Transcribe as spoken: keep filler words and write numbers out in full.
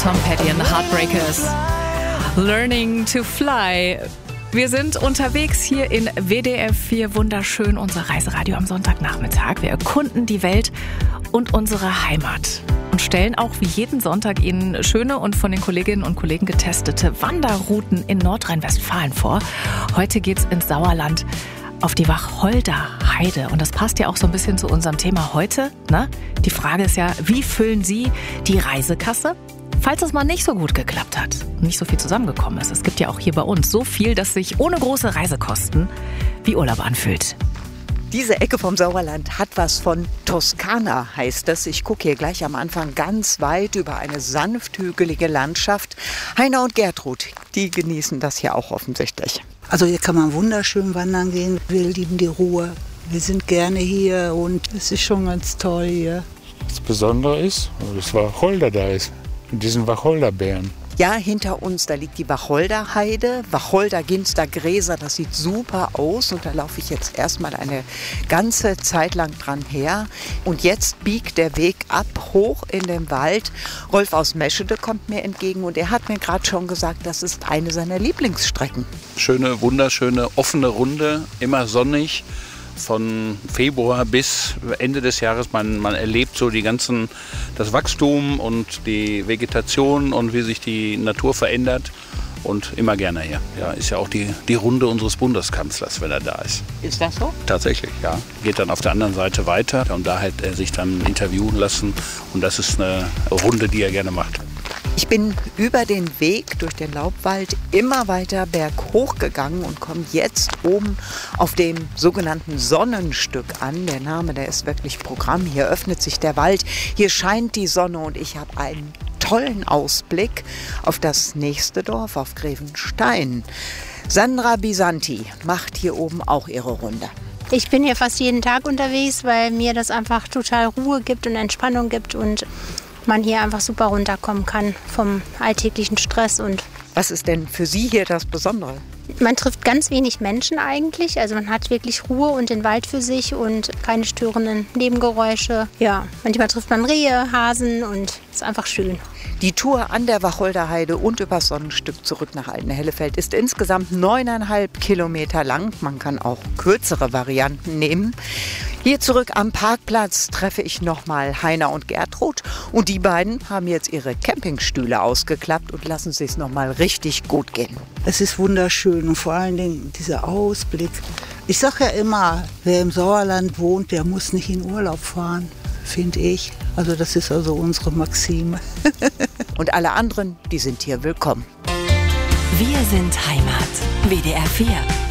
Tom Petty and the Heartbreakers. Learning to Fly. Wir sind unterwegs hier in W D R vier. Wunderschön, unser Reiseradio am Sonntagnachmittag. Wir erkunden die Welt und unsere Heimat und stellen auch wie jeden Sonntag Ihnen schöne und von den Kolleginnen und Kollegen getestete Wanderrouten in Nordrhein-Westfalen vor. Heute geht's ins Sauerland auf die Wacholder Heide. Und das passt ja auch so ein bisschen zu unserem Thema heute, ne? Die Frage ist ja, wie füllen Sie die Reisekasse? Falls es mal nicht so gut geklappt hat, nicht so viel zusammengekommen ist. Es gibt ja auch hier bei uns so viel, dass sich ohne große Reisekosten wie Urlaub anfühlt. Diese Ecke vom Sauerland hat was von Toskana, heißt es. Ich gucke hier gleich am Anfang ganz weit über eine sanft hügelige Landschaft. Heiner und Gertrud, die genießen das hier auch offensichtlich. Also hier kann man wunderschön wandern gehen. Wir lieben die Ruhe. Wir sind gerne hier und es ist schon ganz toll hier. Das Besondere ist, dass Wacholder da ist. Mit diesen Wacholderbeeren. Ja, hinter uns, da liegt die Wacholderheide, Wacholder, Ginster, Gräser, das sieht super aus und da laufe ich jetzt erstmal eine ganze Zeit lang dran her. Und jetzt biegt der Weg ab, hoch in den Wald. Rolf aus Meschede kommt mir entgegen und er hat mir gerade schon gesagt, das ist eine seiner Lieblingsstrecken. Schöne, wunderschöne, offene Runde, immer sonnig. Von Februar bis Ende des Jahres, man, man erlebt so die ganzen, das Wachstum und die Vegetation und wie sich die Natur verändert und immer gerne hier. Ja, ist ja auch die, die Runde unseres Bundeskanzlers, wenn er da ist. Ist das so? Tatsächlich, ja. Geht dann auf der anderen Seite weiter und da hat er sich dann interviewen lassen und das ist eine Runde, die er gerne macht. Ich bin über den Weg durch den Laubwald immer weiter berghoch gegangen und komme jetzt oben auf dem sogenannten Sonnenstück an. Der Name, der ist wirklich Programm. Hier öffnet sich der Wald, hier scheint die Sonne und ich habe einen tollen Ausblick auf das nächste Dorf, auf Grevenstein. Sandra Bisanti macht hier oben auch ihre Runde. Ich bin hier fast jeden Tag unterwegs, weil mir das einfach total Ruhe gibt und Entspannung gibt und man hier einfach super runterkommen kann vom alltäglichen Stress. Und was ist denn für Sie hier das Besondere? Man trifft ganz wenig Menschen eigentlich, also man hat wirklich Ruhe und den Wald für sich und keine störenden Nebengeräusche. Ja, manchmal trifft man Rehe, Hasen und es ist einfach schön. Die Tour an der Wacholderheide und übers Sonnenstück zurück nach Altenhellefeld ist insgesamt neuneinhalb Kilometer lang. Man kann auch kürzere Varianten nehmen. Hier zurück am Parkplatz treffe ich nochmal Heiner und Gertrud. Und die beiden haben jetzt ihre Campingstühle ausgeklappt und lassen es sich nochmal richtig gut gehen. Es ist wunderschön und vor allen Dingen dieser Ausblick. Ich sage ja immer, wer im Sauerland wohnt, der muss nicht in Urlaub fahren, finde ich. Also das ist also unsere Maxime. Und alle anderen, die sind hier willkommen. Wir sind Heimat. W D R vier.